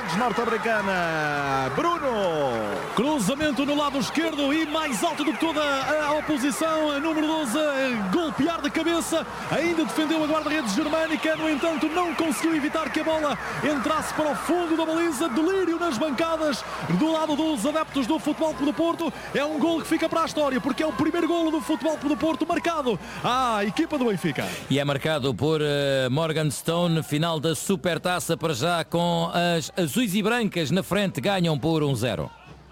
Juventus norte-americana. Bruno. Cruzamento no lado esquerdo e mais alto do que toda a oposição. Número 12, golpear de cabeça. Ainda defendeu a guarda-redes germânica. No entanto, não conseguiu evitar que a bola entrasse para o fundo da baliza. Delírio nas bancadas do lado dos adeptos do Futebol Clube do Porto. É um gol que fica para a história, porque é o primeiro golo do Futebol Clube do Porto marcado à equipa do Benfica. E é marcado por Morgenstern. Final da Supertaça para já, com as azuis e brancas na frente, ganham por 1-0.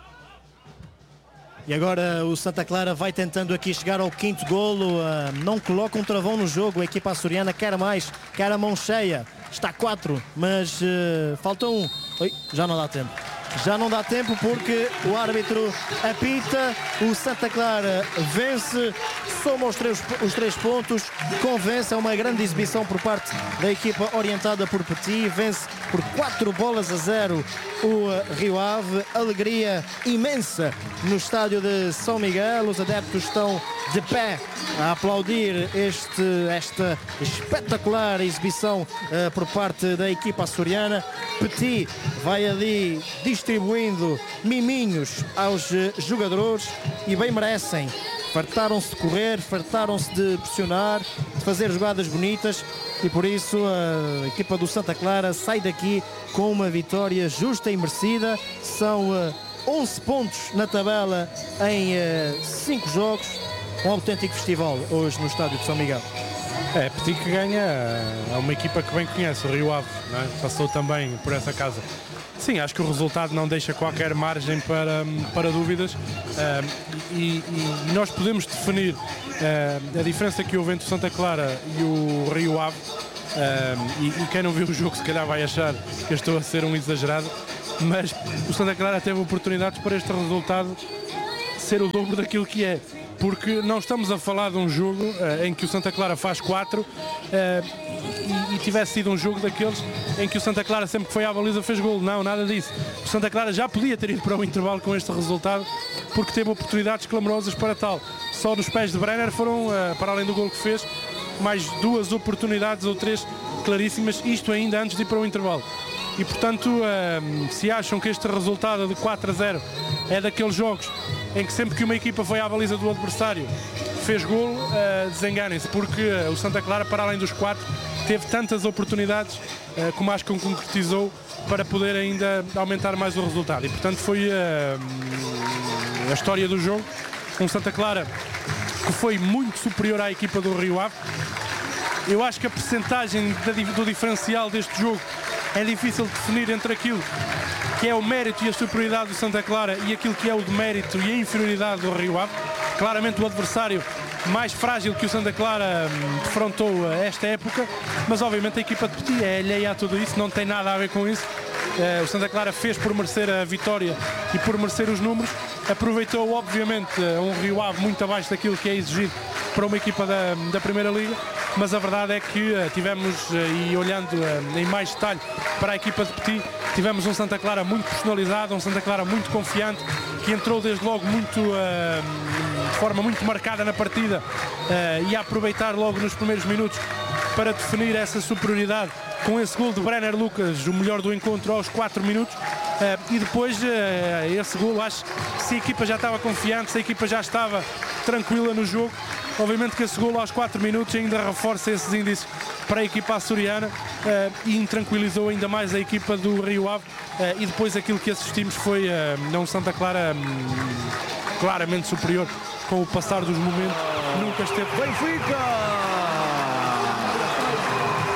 E agora o Santa Clara vai tentando aqui chegar ao quinto golo. Não coloca um travão no jogo. A equipa açoriana quer mais, quer a mão cheia. Está 4, mas falta 1. Oi, já não dá tempo. Já não dá tempo porque o árbitro apita. O Santa Clara vence, soma os 3 pontos, convence. É uma grande exibição por parte da equipa orientada por Petit. Vence por 4-0 o Rio Ave. Alegria imensa no estádio de São Miguel. Os adeptos estão de pé a aplaudir esta espetacular exibição por parte da equipa açoriana. Petit vai ali distribuindo miminhos aos jogadores e bem merecem. Fartaram-se de correr, fartaram-se de pressionar, de fazer jogadas bonitas, e por isso a equipa do Santa Clara sai daqui com uma vitória justa e merecida. São 11 pontos na tabela em 5 jogos. Um autêntico festival hoje no estádio de São Miguel. É, Petit que ganha, é uma equipa que bem conhece, o Rio Ave, não é? Passou também por essa casa. Sim, acho que o resultado não deixa qualquer margem para dúvidas, e nós podemos definir a diferença que houve entre o Santa Clara e o Rio Ave, e quem não viu o jogo se calhar vai achar que eu estou a ser um exagerado, mas o Santa Clara teve oportunidades para este resultado ser o dobro daquilo que é. Porque não estamos a falar de um jogo em que o Santa Clara faz 4 e tivesse sido um jogo daqueles em que o Santa Clara sempre que foi à baliza fez golo. Não, nada disso. O Santa Clara já podia ter ido para o intervalo com este resultado, porque teve oportunidades clamorosas para tal. Só nos pés de Brenner foram, para além do golo que fez, mais 2 oportunidades ou 3 claríssimas, isto ainda antes de ir para o intervalo. E portanto, se acham que este resultado de 4-0 é daqueles jogos em que sempre que uma equipa foi à baliza do adversário fez golo, desenganem-se, porque o Santa Clara, para além dos 4, teve tantas oportunidades como acho que concretizou para poder ainda aumentar mais o resultado. E portanto foi a história do jogo. Um Santa Clara que foi muito superior à equipa do Rio Ave. Eu acho que a percentagem do diferencial deste jogo é difícil de definir entre aquilo que é o mérito e a superioridade do Santa Clara e aquilo que é o demérito e a inferioridade do Rio Ave. Claramente o adversário mais frágil que o Santa Clara defrontou esta época, mas obviamente a equipa de Petit é alheia a tudo isso, não tem nada a ver com isso. O Santa Clara fez por merecer a vitória e por merecer os números, aproveitou obviamente um Rio Ave muito abaixo daquilo que é exigido para uma equipa da Primeira Liga, mas a verdade é que tivemos, e olhando em mais detalhe para a equipa de Petit, tivemos um Santa Clara muito personalizado, um Santa Clara muito confiante, que entrou desde logo de forma muito marcada na partida e a aproveitar logo nos primeiros minutos para definir essa superioridade com esse gol de Brenner Lucas, o melhor do encontro aos 4 minutos. E depois esse gol, acho que se a equipa já estava confiante, se a equipa já estava tranquila no jogo, obviamente que esse gol aos 4 minutos ainda reforça esses índices para a equipa açoriana e intranquilizou ainda mais a equipa do Rio Ave, e depois aquilo que assistimos foi um Santa Clara claramente superior com o passar dos momentos. Nunca esteve. Benfica!